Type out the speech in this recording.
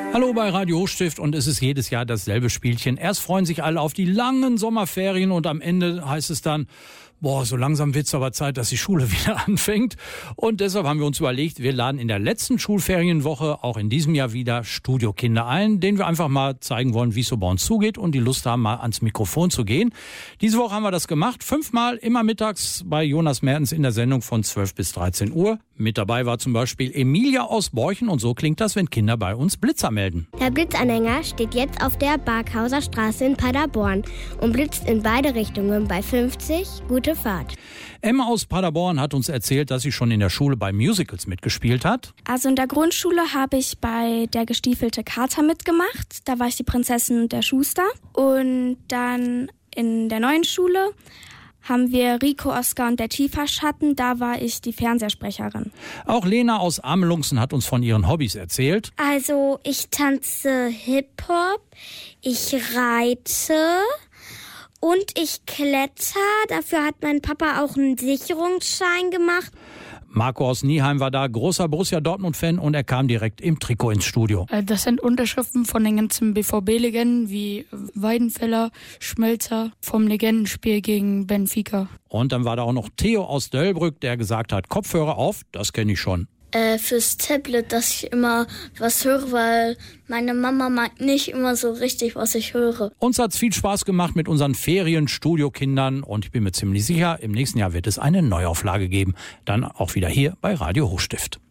Hallo bei Radio Hochstift und es ist jedes Jahr dasselbe Spielchen. Erst freuen sich alle auf die langen Sommerferien und am Ende heißt es dann, so langsam wird's aber Zeit, dass die Schule wieder anfängt. Und deshalb haben wir uns überlegt, wir laden in der letzten Schulferienwoche auch in diesem Jahr wieder Studiokinder ein, denen wir einfach mal zeigen wollen, wie es so bei uns zugeht und die Lust haben, mal ans Mikrofon zu gehen. Diese Woche haben wir das gemacht, 5-mal, immer mittags bei Jonas Mertens in der Sendung von 12 bis 13 Uhr. Mit dabei war zum Beispiel Emilia aus Borchen und so klingt das, wenn Kinder bei uns Blitzer melden. Der Blitzanhänger steht jetzt auf der Barkhauser Straße in Paderborn und blitzt in beide Richtungen bei 50. Gute Fahrt. Emma aus Paderborn hat uns erzählt, dass sie schon in der Schule bei Musicals mitgespielt hat. Also in der Grundschule habe ich bei Der gestiefelte Kater mitgemacht. Da war ich die Prinzessin und der Schuster. Und dann in der neuen Schule haben wir Rico, Oskar und der Schieferschatten. Da war ich die Fernsehsprecherin. Auch Lena aus Amelungsen hat uns von ihren Hobbys erzählt. Also ich tanze Hip-Hop, ich reite und ich kletter. Dafür hat mein Papa auch einen Sicherungsschein gemacht. Marco aus Nieheim war da, großer Borussia Dortmund-Fan und er kam direkt im Trikot ins Studio. Das sind Unterschriften von den ganzen BVB-Legenden wie Weidenfeller, Schmelzer vom Legendenspiel gegen Benfica. Und dann war da auch noch Theo aus Döllbrück, der gesagt hat, Kopfhörer auf, das kenne ich schon. Fürs Tablet, dass ich immer was höre, weil meine Mama mag nicht immer so richtig, was ich höre. Uns hat's viel Spaß gemacht mit unseren Ferien-Studiokindern und ich bin mir ziemlich sicher, im nächsten Jahr wird es eine Neuauflage geben. Dann auch wieder hier bei Radio Hochstift.